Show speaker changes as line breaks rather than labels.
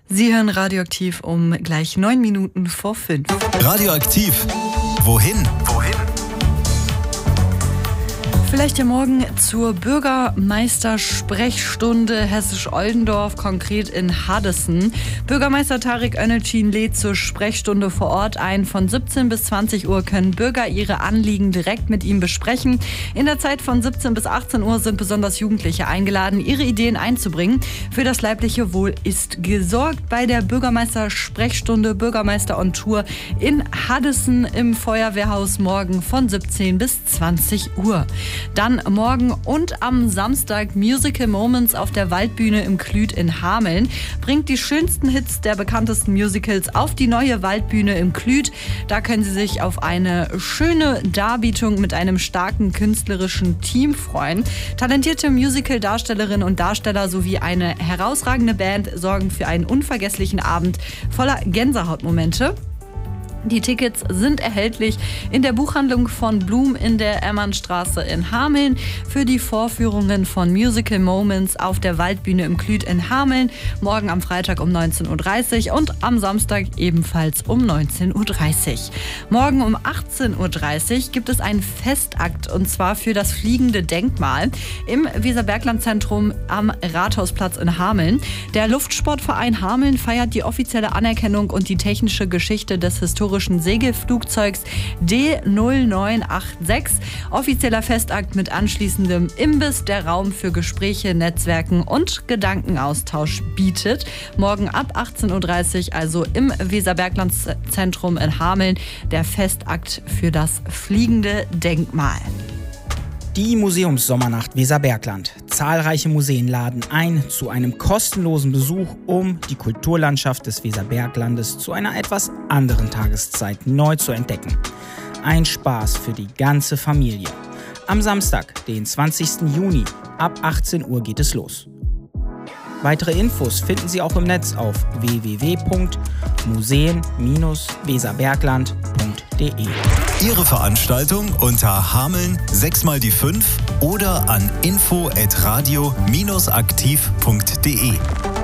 Sie hören Radioaktiv um gleich 9 Minuten vor 5.
Radioaktiv. Wohin?
Vielleicht ja morgen zur Bürgermeistersprechstunde Hessisch-Oldendorf, konkret in Haddesen. Bürgermeister Tarek Önelcin lädt zur Sprechstunde vor Ort ein. Von 17 bis 20 Uhr können Bürger ihre Anliegen direkt mit ihm besprechen. In der Zeit von 17 bis 18 Uhr sind besonders Jugendliche eingeladen, ihre Ideen einzubringen. Für das leibliche Wohl ist gesorgt bei der Bürgermeistersprechstunde Bürgermeister on Tour in Haddesen im Feuerwehrhaus morgen von 17 bis 20 Uhr. Dann morgen und am Samstag Musical Moments auf der Waldbühne im Klüt in Hameln. Bringt die schönsten Hits der bekanntesten Musicals auf die neue Waldbühne im Klüt. Da können Sie sich auf eine schöne Darbietung mit einem starken künstlerischen Team freuen. Talentierte Musical-Darstellerinnen und Darsteller sowie eine herausragende Band sorgen für einen unvergesslichen Abend voller Gänsehautmomente. Die Tickets sind erhältlich in der Buchhandlung von Blum in der Emmernstraße in Hameln für die Vorführungen von Musical Moments auf der Waldbühne im Klüt in Hameln. Morgen am Freitag um 19.30 Uhr und am Samstag ebenfalls um 19.30 Uhr. Morgen um 18.30 Uhr gibt es einen Festakt und zwar für das fliegende Denkmal im Weserbergland-Zentrum am Rathausplatz in Hameln. Der Luftsportverein Hameln feiert die offizielle Anerkennung und die technische Geschichte des historischen Segelflugzeugs D0986. Offizieller Festakt mit anschließendem Imbiss, der Raum für Gespräche, Netzwerken und Gedankenaustausch bietet. Morgen ab 18.30 Uhr, also im Weserbergland-Zentrum in Hameln, der Festakt für das fliegende Denkmal.
Die Museumssommernacht Weserbergland. Zahlreiche Museen laden ein zu einem kostenlosen Besuch, um die Kulturlandschaft des Weserberglandes zu einer etwas anderen Tageszeit neu zu entdecken. Ein Spaß für die ganze Familie. Am Samstag, den 20. Juni, ab 18 Uhr geht es los. Weitere Infos finden Sie auch im Netz auf www.museen-weserbergland.de.
Ihre Veranstaltung unter Hameln 6x5 oder an info@radio-aktiv.de.